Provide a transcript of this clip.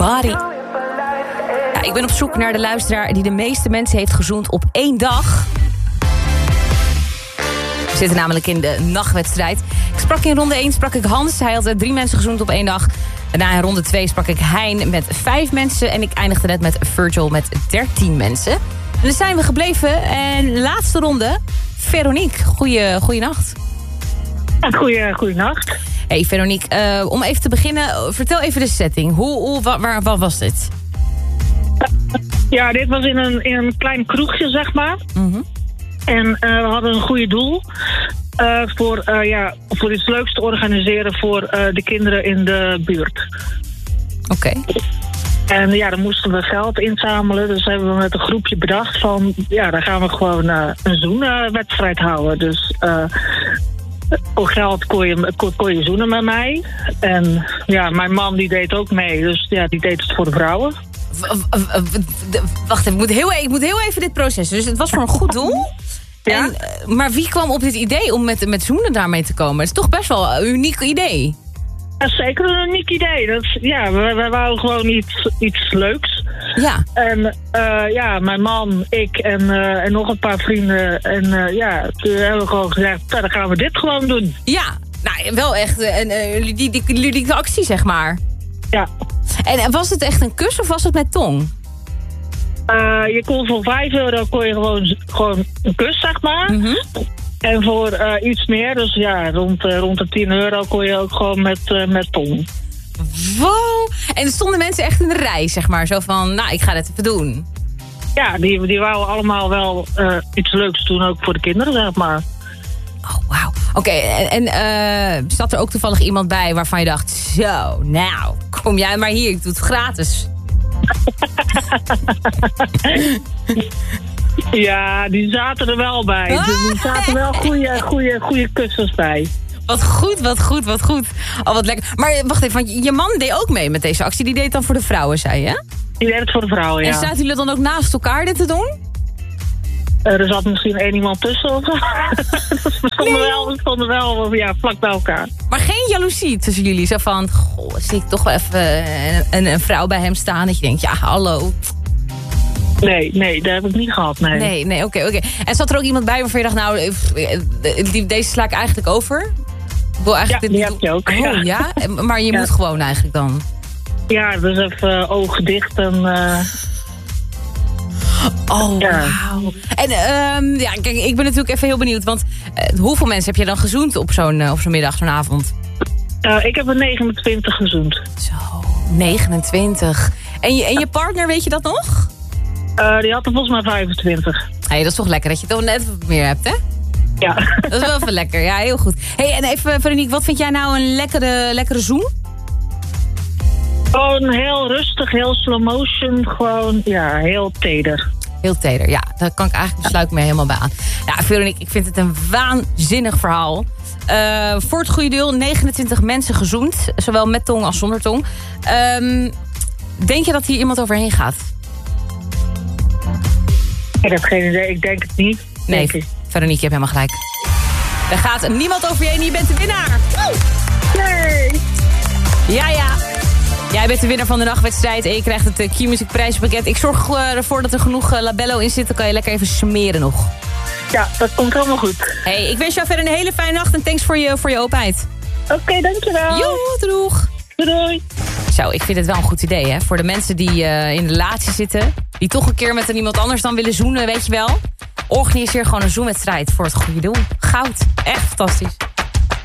Body. Ja, ik ben op zoek naar de luisteraar die de meeste mensen heeft gezoend op 1 dag. We zitten namelijk in de nachtwedstrijd. Ik sprak in ronde 1 Hans. Hij had 3 mensen gezoend op 1 dag. Daarna in ronde 2 sprak ik Hein met 5 mensen. En ik eindigde net met Virgil met 13 mensen. En dan zijn we gebleven. En laatste ronde, Veronique. Goeienacht. Goeienacht. Hey Veronique, om even te beginnen, vertel even de setting. Wat was dit? Ja, dit was in een klein kroegje, zeg maar. Mm-hmm. En we hadden een goede doel. Voor iets leuks te organiseren voor de kinderen in de buurt. Oké. En ja, dan moesten we geld inzamelen. Dus hebben we met een groepje bedacht van... ja, dan gaan we gewoon een zoenwedstrijd houden. Dus voor geld kon je zoenen met mij. En ja, mijn man die deed ook mee. Dus ja, die deed het voor de vrouwen. Wacht even, ik moet heel even dit proces. Dus het was voor een goed doel. Ja? Maar wie kwam op dit idee om met zoenen daarmee te komen? Het is toch best wel een uniek idee. Dat is zeker een uniek idee. We wouden gewoon iets leuks. Ja. En mijn man, ik en nog een paar vrienden. En toen hebben we gewoon gezegd, dan gaan we dit gewoon doen. Ja, nou wel echt een ludieke actie, zeg maar. Ja. En was het echt een kus of was het met tong? Je kon voor €5 kon je gewoon een kus, zeg maar. Mm-hmm. En voor iets meer, dus ja, rond de €10 kon je ook gewoon met tong. Wow! En er stonden mensen echt in de rij, zeg maar. Zo van, nou, ik ga dit even doen. Ja, die wouden allemaal wel iets leuks doen, ook voor de kinderen, zeg maar. Oh, wauw. Oké, en zat er ook toevallig iemand bij waarvan je dacht... zo, nou, kom jij maar hier, ik doe het gratis. Ja, die zaten er wel bij. Die zaten wel goede kussens bij. Wat goed. Oh, wat lekker. Maar wacht even, want je man deed ook mee met deze actie. Die deed het dan voor de vrouwen, zei je? Die deed het voor de vrouwen, ja. En zaten jullie dan ook naast elkaar dit te doen? Er zat misschien 1 iemand tussen of zo. We stonden wel vlak bij elkaar. Maar geen jaloezie tussen jullie? Zo van, goh, zie ik toch wel even een vrouw bij hem staan. Dat je denkt, ja, hallo. Nee, dat heb ik niet gehad, nee. Nee, oké. En zat er ook iemand bij waarvan je dacht, nou, deze sla ik eigenlijk over? Die heb je ook. Oh, ja? Maar je moet gewoon eigenlijk dan? Ja, dus even ogen dicht en... Oh, wauw. En kijk, ik ben natuurlijk even heel benieuwd. Want hoeveel mensen heb je dan gezoend op zo'n middag, zo'n avond? Ik heb er 29 gezoend. Zo, 29. En je partner, weet je dat nog? Die had er volgens mij 25. Hey, dat is toch lekker dat je toch net wat meer hebt, hè? Ja. Dat is wel even lekker, ja, heel goed. Hey, en even, Veronique, wat vind jij nou een lekkere zoen? Gewoon heel rustig, heel slow motion. Gewoon, ja, heel teder. Heel teder, ja. Daar kan ik eigenlijk besluit me helemaal bij aan. Ja, Veronique, ik vind het een waanzinnig verhaal. Voor het goede deel 29 mensen gezoend. Zowel met tong als zonder tong. Denk je dat hier iemand overheen gaat? Ik heb geen idee. Ik denk het niet. Nee, Veronique, je hebt helemaal gelijk. Er gaat niemand over je heen. Je bent de winnaar. Nee. Ja. Jij bent de winnaar van de nachtwedstrijd en je krijgt het Q-Music prijzenpakket. Ik zorg ervoor dat er genoeg labello in zit. Dan kan je lekker even smeren nog. Ja, dat komt helemaal goed. Hey, ik wens jou verder een hele fijne nacht en thanks voor je openheid. Oké, dankjewel. Joe, doeg. Doei. Zo, ik vind het wel een goed idee, hè. Voor de mensen die in de relatie zitten. Die toch een keer met iemand anders dan willen zoenen, weet je wel. Organiseer gewoon een zoenwedstrijd voor het goede doel. Goud. Echt fantastisch.